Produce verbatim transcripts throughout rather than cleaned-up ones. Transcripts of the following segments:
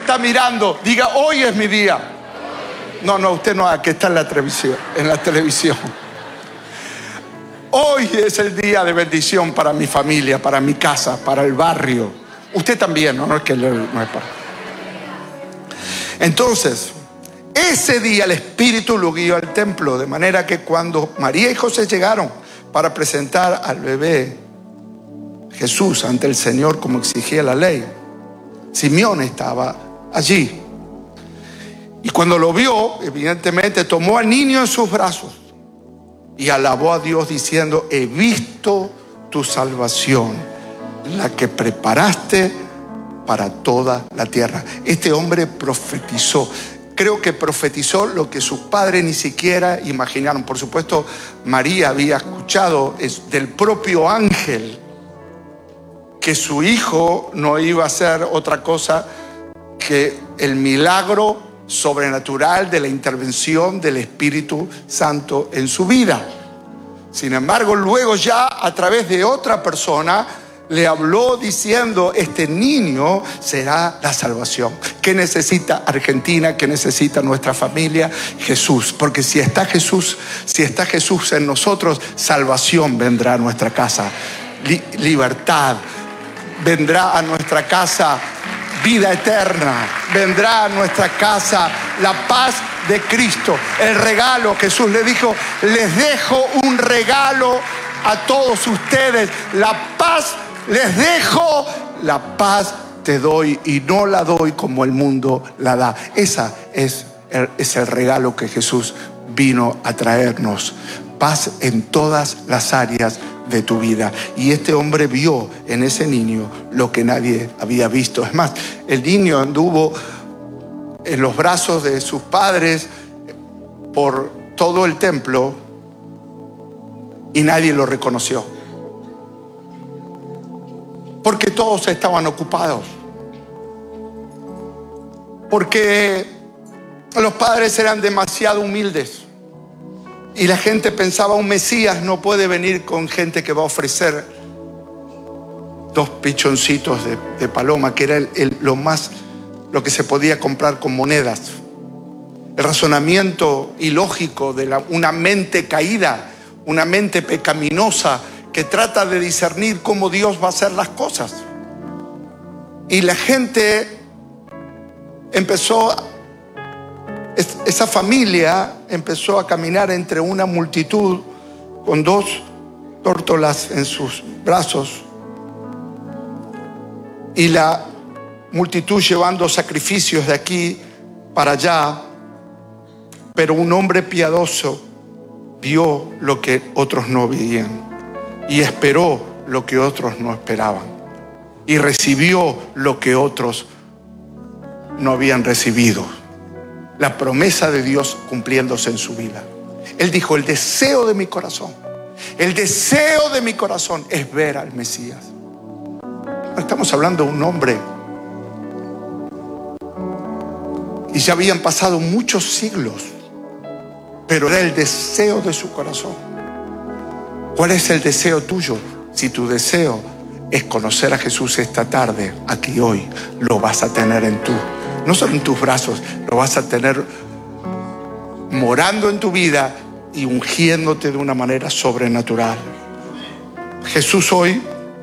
está mirando, diga: hoy es mi día. No, no, usted no, que está en la televisión, en la televisión. Hoy es el día de bendición para mi familia, para mi casa, para el barrio. Usted también, no, no es que no es para. Entonces, ese día el Espíritu lo guió al templo, de manera que cuando María y José llegaron para presentar al bebé Jesús ante el Señor como exigía la ley, Simeón estaba allí. Y cuando lo vio, evidentemente tomó al niño en sus brazos y alabó a Dios diciendo: he visto tu salvación, la que preparaste para toda la tierra. Este hombre profetizó. Creo que profetizó lo que sus padres ni siquiera imaginaron. Por supuesto, María había escuchado del propio ángel que su hijo no iba a ser otra cosa que el milagro sobrenatural de la intervención del Espíritu Santo en su vida. Sin embargo, luego ya a través de otra persona le habló diciendo: este niño será la salvación. ¿Qué necesita Argentina? ¿Qué necesita nuestra familia? Jesús. Porque si está Jesús, si está Jesús en nosotros, salvación vendrá a nuestra casa. Li- libertad. Vendrá a nuestra casa vida eterna. Vendrá a nuestra casa la paz de Cristo. El regalo, Jesús le dijo: les dejo un regalo a todos ustedes. La paz les dejo, la paz te doy, y no la doy como el mundo la da. Esa es el, es el regalo que Jesús vino a traernos. Paz en todas las áreas de tu vida. Y este hombre vio en ese niño lo que nadie había visto. Es más, el niño anduvo en los brazos de sus padres por todo el templo y nadie lo reconoció, porque todos estaban ocupados, porque los padres eran demasiado humildes. Y la gente pensaba: un Mesías no puede venir con gente que va a ofrecer dos pichoncitos de, de paloma, que era el, el, lo más, lo que se podía comprar con monedas. El razonamiento ilógico de la, una mente caída, una mente pecaminosa que trata de discernir cómo Dios va a hacer las cosas. Y la gente empezó a Esa familia empezó a caminar entre una multitud con dos tórtolas en sus brazos y la multitud llevando sacrificios de aquí para allá. Pero un hombre piadoso vio lo que otros no veían y esperó lo que otros no esperaban y recibió lo que otros no habían recibido. La promesa de Dios cumpliéndose en su vida. Él dijo: el deseo de mi corazón, el deseo de mi corazón es ver al Mesías. No estamos hablando de un hombre, y ya habían pasado muchos siglos, pero era el deseo de su corazón. ¿Cuál es el deseo tuyo? Si tu deseo es conocer a Jesús esta tarde, aquí hoy, lo vas a tener en tu no solo en tus brazos, lo vas a tener morando en tu vida y ungiéndote de una manera sobrenatural. Jesús hoy,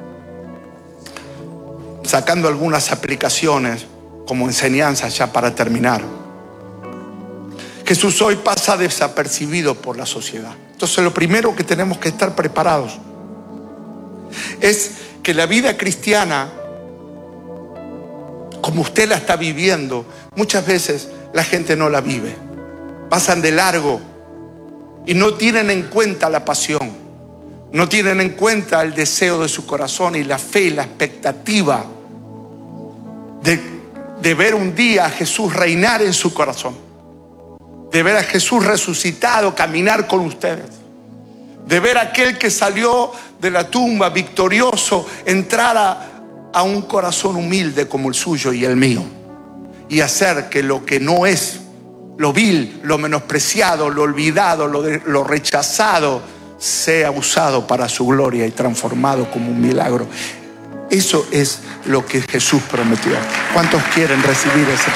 sacando algunas aplicaciones como enseñanzas ya para terminar, Jesús hoy pasa desapercibido por la sociedad. Entonces, lo primero que tenemos que estar preparados es que la vida cristiana, como usted la está viviendo, muchas veces la gente no la vive. Pasan de largo y no tienen en cuenta la pasión, no tienen en cuenta el deseo de su corazón y la fe y la expectativa de, de ver un día a Jesús reinar en su corazón, de ver a Jesús resucitado caminar con ustedes, de ver a aquel que salió de la tumba victorioso entrar a a un corazón humilde como el suyo y el mío, y hacer que lo que no es, lo vil, lo menospreciado, lo olvidado, lo, de, lo rechazado, sea usado para su gloria y transformado como un milagro. Eso es lo que Jesús prometió. ¿Cuántos quieren recibir ese